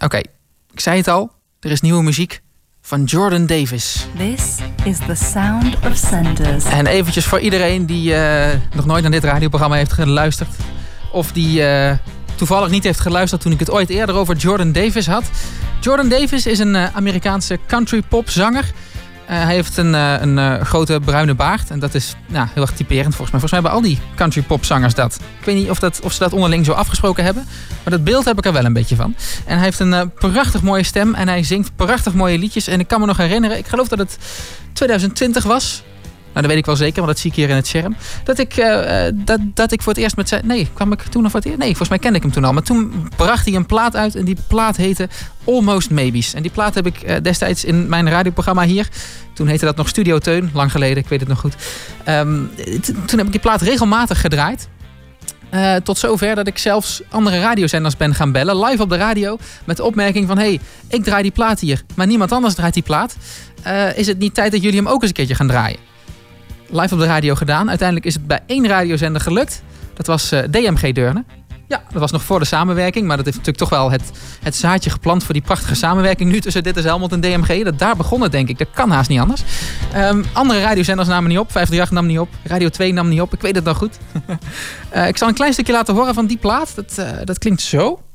Oké, ik zei het al. Er is nieuwe muziek van Jordan Davis. This is the sound of Sanders. En eventjes voor iedereen die nog nooit naar dit radioprogramma heeft geluisterd. Of die toevallig niet heeft geluisterd toen ik het ooit eerder over Jordan Davis had. Jordan Davis is een Amerikaanse country pop zanger. Hij heeft een grote bruine baard. En dat is heel erg typerend volgens mij. Volgens mij hebben al die country pop zangers dat. Ik weet niet of ze dat onderling zo afgesproken hebben. Maar dat beeld heb ik er wel een beetje van. En hij heeft een prachtig mooie stem. En hij zingt prachtig mooie liedjes. En ik kan me nog herinneren, ik geloof dat het 2020 was. Nou, dat weet ik wel zeker, want dat zie ik hier in het scherm. Dat ik voor het eerst met zijn... Nee, kwam ik toen nog voor het eerst? Nee, volgens mij kende ik hem toen al. Maar toen bracht hij een plaat uit en die plaat heette Almost Maybes. En die plaat heb ik destijds in mijn radioprogramma hier. Toen heette dat nog Studio Teun, lang geleden, ik weet het nog goed. Toen heb ik die plaat regelmatig gedraaid. Tot zover dat ik zelfs andere radiozenders ben gaan bellen. Live op de radio. Met de opmerking van... Hey, ik draai die plaat hier. Maar niemand anders draait die plaat. Is het niet tijd dat jullie hem ook eens een keertje gaan draaien? Live op de radio gedaan. Uiteindelijk is het bij 1 radiozender gelukt. Dat was DMG Deurne. Ja, dat was nog voor de samenwerking. Maar dat heeft natuurlijk toch wel het zaadje geplant voor die prachtige samenwerking nu tussen Dit is Helmond en DMG. Daar begon het, denk ik. Dat kan haast niet anders. Andere radiozenders namen niet op. 538 nam niet op. Radio 2 nam niet op. Ik weet het nog goed. Ik zal een klein stukje laten horen van die plaat. Dat klinkt zo.